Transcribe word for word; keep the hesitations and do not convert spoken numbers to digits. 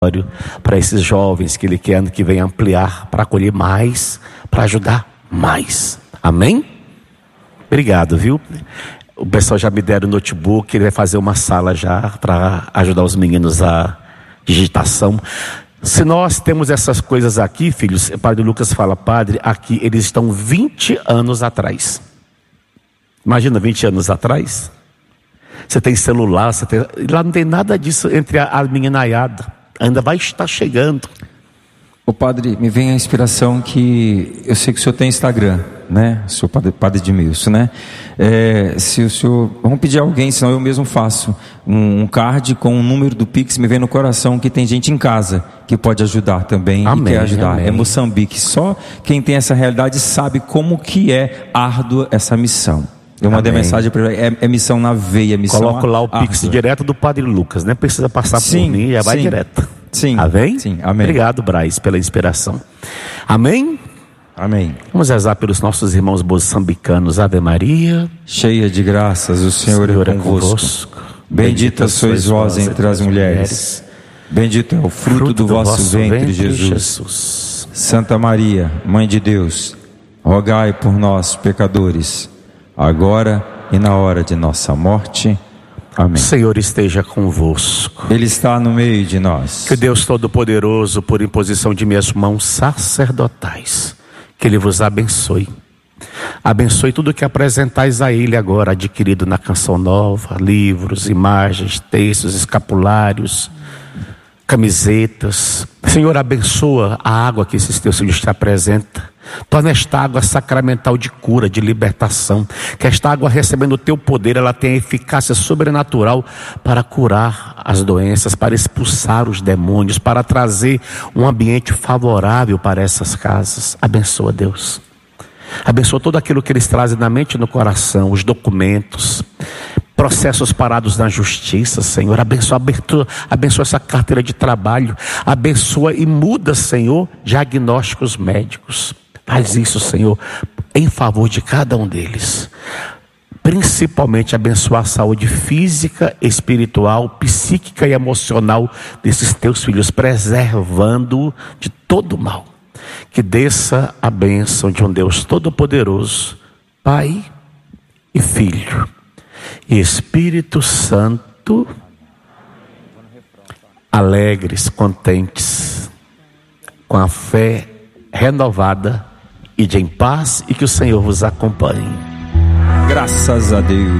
para esses jovens que Ele quer ano que vem ampliar, para acolher mais, para ajudar mais. Amém? Obrigado, viu? O pessoal já me deram o notebook, ele vai fazer uma sala já para ajudar os meninos a digitação. Se nós temos essas coisas aqui, filhos, o Padre Lucas fala, padre, aqui eles estão vinte anos atrás. Imagina vinte anos atrás. Você tem celular, você tem... lá não tem nada disso entre a, a meninaiada. Ainda vai estar chegando. O padre, me vem a inspiração que eu sei que o senhor tem Instagram, né? O senhor padre, padre Edmilson, né? É, se o senhor, vamos pedir a alguém, senão eu mesmo faço um, um card com o número do Pix, me vem no coração que tem gente em casa que pode ajudar também. Amém, e quer ajudar. amém. É Moçambique. Só quem tem essa realidade sabe como que é árdua essa missão. Eu mandei Amém. mensagem para ele, é, é missão na veia, missão Coloco lá o árdua. Pix direto do Padre Lucas, nem precisa passar Sim, por mim, já vai sim. direto. Sim, Amém? sim, amém. Obrigado, Braz, pela inspiração. Amém? Amém. Vamos rezar pelos nossos irmãos moçambicanos. Ave Maria, Cheia de graças, o Senhor, Senhor é convosco. Bendita sois vós entre as mulheres. Bendito é o fruto do vosso ventre, Jesus. Santa Maria, Mãe de Deus, rogai por nós, pecadores, agora e na hora de nossa morte. Amém. O Senhor esteja convosco. Ele está no meio de nós. Que Deus Todo-Poderoso, por imposição de minhas mãos sacerdotais, que Ele vos abençoe. Abençoe tudo que apresentais a Ele agora, adquirido na Canção Nova, livros, imagens, textos, escapulários, camisetas. Senhor, abençoa a água que esses teus filhos te apresentam. Torna esta água sacramental de cura, de libertação. Que esta água, recebendo o teu poder, ela tenha eficácia sobrenatural para curar as doenças, para expulsar os demônios, para trazer um ambiente favorável para essas casas. Abençoa, Deus. Abençoa tudo aquilo que eles trazem na mente e no coração, os documentos, processos parados na justiça, Senhor. Abençoa, abençoa, abençoa essa carteira de trabalho. Abençoa e muda, Senhor, diagnósticos médicos. Faz isso, Senhor, em favor de cada um deles. Principalmente abençoar a saúde física, espiritual, psíquica e emocional desses teus filhos, preservando de todo mal. Que desça a bênção de um Deus Todo-Poderoso, Pai e Filho e Espírito Santo, alegres, contentes, com a fé renovada e de em paz, e que o Senhor vos acompanhe. Graças a Deus.